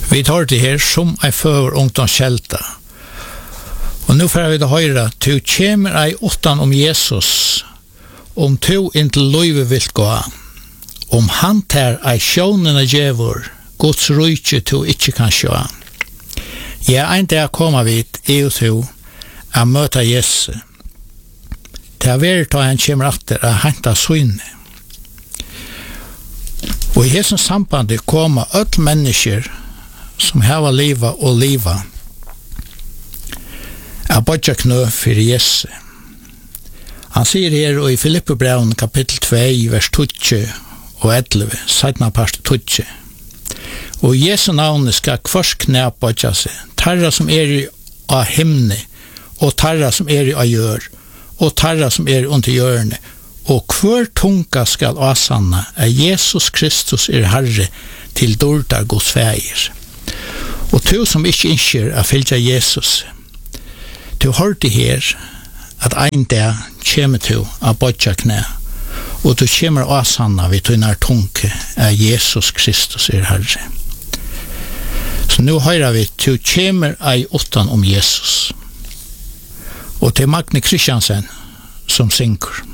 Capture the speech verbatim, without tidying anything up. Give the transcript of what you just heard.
Vi tar det här som är för ungdomskälta. Och nu får vi det höra, du kommer ei åttan om Jesus, om du inte löjve vill gå, om han tar ei sjånene djevor, Guds rujtje du ikke kan sjå. Jeg er ikke å komme vidt, jeg og du, å møte Jesus. Det er vært da han kommer etter å hente syne. Og i hesen sambandet kommer alle mennesker som har livet og livet er bodja knø for Jesus. Han sier her i Filippebrevn kapittel två, vers tolv og elleve, sedna part tolv. Og i Jesu navnet skal kvars knæ bodja seg, tarra som er i av himne, og tarra som er i av jør, og tarra som er under hjørne, og hver tunga skal asanna at Jesus Kristus er Herre til dårdar Guds feir. Og du som ikke innskjer å fylgja Jesus, du hørte her at ein dag kommer du av bodja knæ, og du kommer asanna vid tunnar tunke at Jesus Kristus er Herre. Så nu høyrer vi, du kommer ei åttan om Jesus. Og til Magne Kristiansen som synker.